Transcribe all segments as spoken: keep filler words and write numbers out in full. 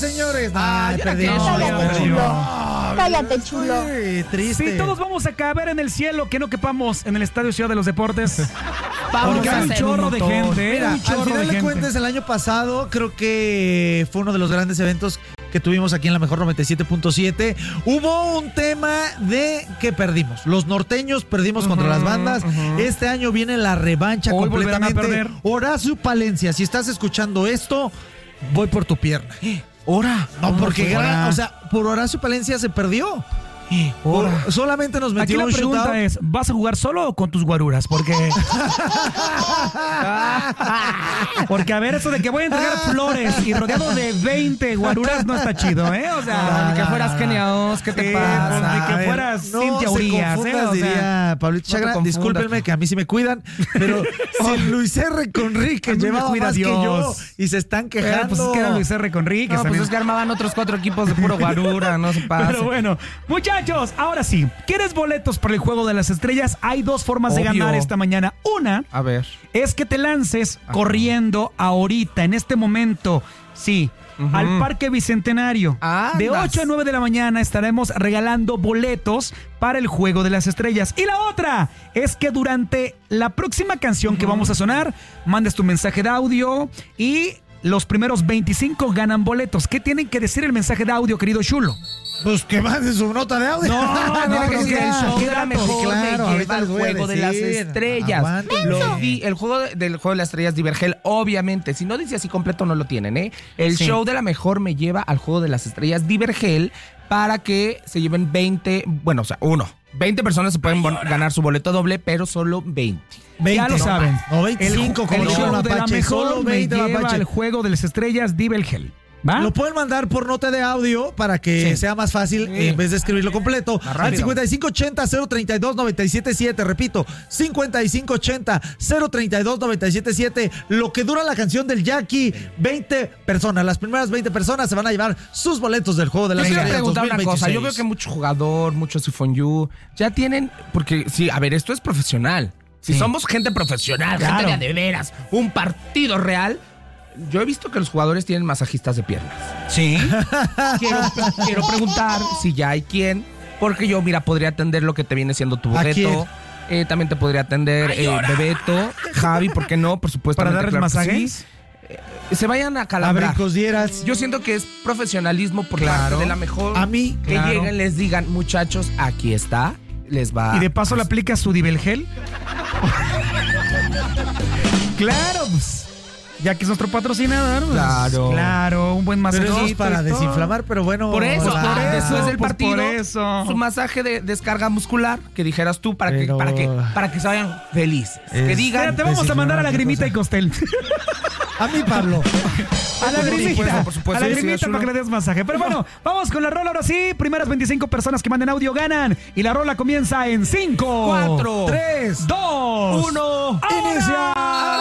Señores, Ay, ay, perdimos. cállate, chulo. Cállate, chulo. Ay, triste. Sí, todos vamos a caber en el cielo, que no quepamos en el Estadio Ciudad de los Deportes. Vamos Porque a hay un hacer un chorro de montón. gente. Mira, un al chorro final de de gente. cuentas, el año pasado creo que fue uno de los grandes eventos que tuvimos aquí en la Mejor noventa y siete punto siete. Hubo un tema de que perdimos. Los norteños perdimos contra las bandas. uh-huh. Este año viene la revancha Hoy volverán a completamente. perder. Horacio Palencia, si estás escuchando esto, voy por tu pierna. ¿Hora? No, ¿Cómo porque fue? gran- o sea, por Horacio Palencia se perdió. Por- solamente nos Aquí metió la un pregunta shootout. es, ¿vas a jugar solo o con tus guaruras? Porque... Porque a ver, eso de que voy a entregar flores y rodeado de veinte guaruras no está chido, ¿eh? O sea, Ni que fueras Kenia Oz, ¿qué te Sí, pasa? pues, ni que A ver, fueras no Cintia se Urias, confundas, ¿eh? O sea, diría Pablito no te Chagra, confundas. discúlpenme que a mí sí me cuidan, pero si Luis R. Conríquez A mí me llevaba cuida más que yo Dios. y se están Pero, quejando. pues es que era Luis R. Conríquez No, pues también. es que armaban otros cuatro equipos de puro guarura, no se pasa. Pero bueno, muchachos, ahora sí, ¿quieres boletos para el Juego de las Estrellas? Hay dos formas de Obvio. ganar esta mañana. Una A ver. es que te lances corriendo ahorita, en este momento, sí, Ujú. al Parque Bicentenario. Andas. De ocho a nueve de la mañana estaremos regalando boletos para el Juego de las Estrellas. Y la otra es que durante la próxima canción que vamos a sonar, mandes tu mensaje de audio y los primeros veinticinco ganan boletos. ¿Qué tienen que decir el mensaje de audio, querido Chulo? Pues que manden su nota de audio. No, Tiene que no, decir, ya, el show qué de la datos. mejor Claro, me ahorita lleva al les voy a Juego de las decir. Estrellas. Aguántenme. Lo di, el juego de- del Juego de las Estrellas Divergel, obviamente. Si no dice así completo, no lo tienen, ¿eh? El Sí. show de la mejor me lleva al Juego de las Estrellas Divergel para que se lleven veinte, bueno, o sea, uno. veinte personas se pueden bon- ganar su boleto doble, pero solo veinte. veinte, Ya lo no, saben. No, veinticinco, el, como el dijo show el de la Mapache, mejor solo me veinte lleva Mapache. al Juego de las Estrellas Divergel. ¿Va? Lo pueden mandar por nota de audio para que Sí. sea más fácil Sí. en vez de escribirlo completo. Más Al rápido. cincuenta y cinco ochenta cero treinta y dos noventa y siete siete, repito, cincuenta y cinco ochenta cero treinta y dos noventa y siete siete, lo que dura la canción del Jackie, veinte personas, las primeras veinte personas se van a llevar sus boletos del Juego de Yo las quiero Estrellas preguntar una cosa. Yo dos mil veo que veintiséis. mucho jugador, mucho Sifon You, ya tienen, porque sí, a ver, esto es profesional. Si Sí. somos gente profesional, Claro. gente de a de veras, un partido real, yo he visto que los jugadores tienen masajistas de piernas. Sí. Quiero, quiero preguntar si ya hay quién, porque yo, mira, podría atender lo que te viene siendo tu ¿A boleto. quién? Eh, también te podría atender eh, Bebeto, Javi, ¿por qué no? Por supuesto. ¿Para darles claro que masajes? sí. Se vayan a calambrar. Abricos dieras. Yo siento que es profesionalismo por Claro. parte de la mejor. A mí, Que claro. lleguen, les digan, muchachos, aquí está, les va. Y de paso le aplica su Divergel. Claro, pues, ya que es nuestro patrocinador. pues, Claro. Claro, un buen Pero masajito. eso es para y todo. desinflamar, pero bueno. Por eso, hola. por ah, eso, después del pues, partido, por eso. su masaje de descarga muscular, que dijeras tú, para, Pero- que, para, que, para que se vayan felices. Es- Que digan, Mira, te vamos a mandar a la Grimita y Costel. A mí, Pablo. A la Por Grimita. supuesto, por supuesto, a la sí, Grimita es uno. para que le des masaje. Pero bueno, vamos con la rola ahora sí. Primeras veinticinco personas que manden audio ganan. Y la rola comienza en cinco, Cuatro, tres, dos, uno. ¡Inicia!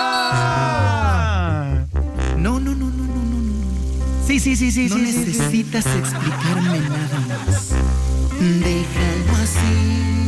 No, no, no, no, no, no, no. Sí, sí, sí, sí, No sí, sí, sí. necesitas explicarme nada más. Déjalo así.